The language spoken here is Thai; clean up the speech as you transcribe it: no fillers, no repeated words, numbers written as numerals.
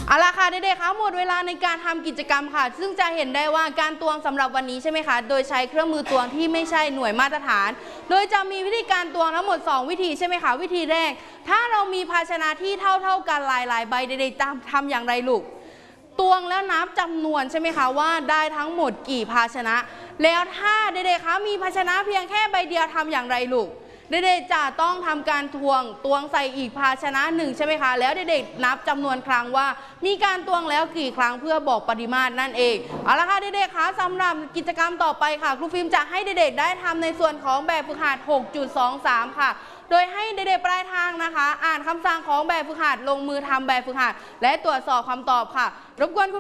เอาละค่ะเด็กๆคะหมดเวลาในการทำกิจกรรมค่ะซึ่งจะเห็นได้ว่าการตวงสำหรับวันนี้ใช่ไหมคะโดยใช้เครื่องมือตวงที่ไม่ใช่หน่วยมาตรฐานโดยจะมีวิธีการตวงทั้งหมด2วิธีใช่ไหมคะวิธีแรกถ้าเรามีภาชนะที่เท่ากันหลายๆใบเด็กๆทำอย่างไรลูกตวงแล้วนับจำนวนใช่ไหมคะว่าได้ทั้งหมดกี่ภาชนะแล้วถ้าเด็กๆคะมีภาชนะเพียงแค่ใบเดียวทำอย่างไรลูกเด็กๆจะต้องทำการตวงใส่อีกภาชนะหนึ่งใช่ไหมคะแล้วเด็กๆนับจำนวนครั้งว่ามีการตวงแล้วกี่ครั้งเพื่อบอกปริมาตรนั่นเองเอาละค่ะเด็กๆคะสำหรับกิจกรรมต่อไปค่ะครูฟิล์มจะให้เด็กๆได้ทำในส่วนของแบบฝึกหัด 6.23 ค่ะโดยให้เด็กๆปลายทางนะคะอ่านคำสั่งของแบบฝึกหัดลงมือทำแบบฝึกหัดและตรวจสอบคำตอบค่ะรบกวน